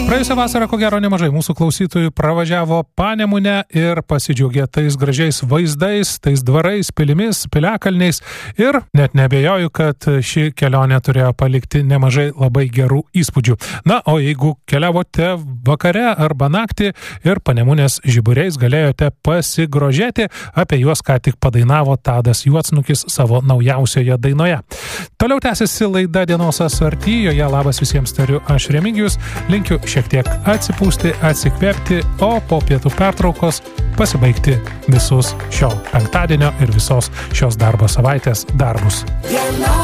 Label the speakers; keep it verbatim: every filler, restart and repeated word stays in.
Speaker 1: Praėjusią vasarą, ko gero, nemažai mūsų klausytojų pravažiavo Panemunę ir pasidžiaugė tais gražiais vaizdais, tais dvarais, pilimis, piliakalniais ir net nebejoju, kad ši kelionė turėjo palikti nemažai labai gerų įspūdžių. Na, o jeigu keliavote vakare arba naktį ir Panemunės žiburiais galėjote pasigrožėti, apie juos ką tik padainavo Tadas Juodsnukis savo naujausioje dainoje. Toliau tęsiasi laida Dienos asarty, joje labas visiems tariu aš Remigijus, linkiu šiek tiek atsipūsti, atsikvėpti, o po pietų pertraukos pasibaigti visus šio penktadienio ir visos šios darbo savaitės darbus.